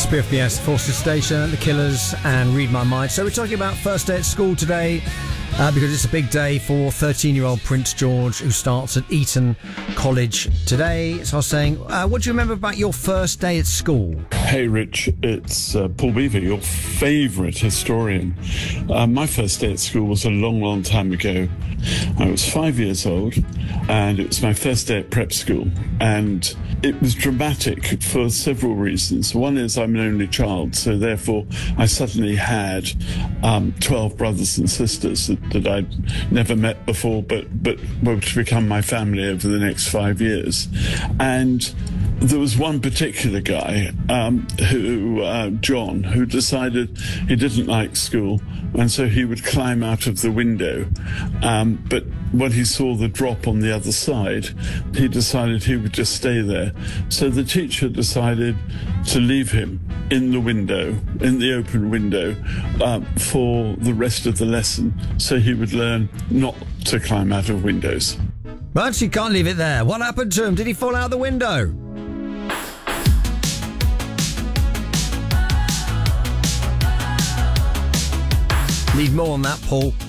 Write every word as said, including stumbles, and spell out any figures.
Spiff B S, Forces Station, The Killers, and Read My Mind. So we're talking about first day at school today uh, because it's a big day for thirteen-year-old Prince George, who starts at Eton College today. So I was saying, uh, what do you remember about your first day at school? Hey, Rich, it's uh, Paul Beaver, your favourite historian. Uh, my first day at school was a long, long time ago. I was five years old, and it was my first day at prep school. And it was dramatic for several reasons. One is I'm an only child, so therefore I suddenly had um, twelve brothers and sisters that, that I'd never met before, but, but were to become my family over the next five years. And there was one particular guy, um, who, uh, John, who decided he didn't like school, and so he would climb out of the window. Um, but when he saw the drop on the other side, he decided he would just stay there. So the teacher decided to leave him in the window, in the open window, uh, for the rest of the lesson, so he would learn not to climb out of windows. But you can't leave it there. What happened to him? Did he fall out the window? Need more on that, Paul.